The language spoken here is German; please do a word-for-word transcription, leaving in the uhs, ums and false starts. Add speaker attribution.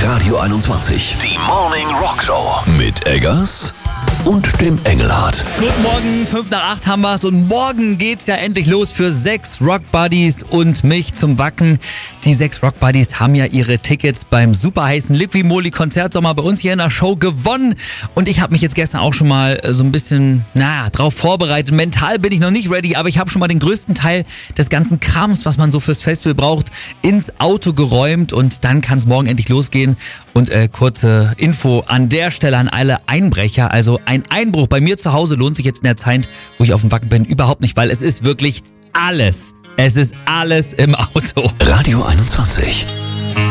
Speaker 1: Radio einundzwanzig. Die Morning Rock Show. Mit Eggers und dem Engelhardt.
Speaker 2: Guten Morgen, fünf nach acht haben wir's und morgen geht's ja endlich los für sechs Rock Buddies und mich zum Wacken. Die sechs Rock Buddies haben ja ihre Tickets beim super heißen Liqui-Moly Konzertsommer bei uns hier in der Show gewonnen und ich habe mich jetzt gestern auch schon mal so ein bisschen, na, drauf vorbereitet. Mental bin ich noch nicht ready, aber ich habe schon mal den größten Teil des ganzen Krams, was man so fürs Festival braucht, ins Auto geräumt und dann kann's morgen endlich losgehen. Und äh, kurze Info an der Stelle an alle Einbrecher, also ein Einbruch bei mir zu Hause lohnt sich jetzt in der Zeit, wo ich auf dem Wacken bin, überhaupt nicht, weil es ist wirklich alles. Es ist alles im Auto.
Speaker 1: Radio einundzwanzig.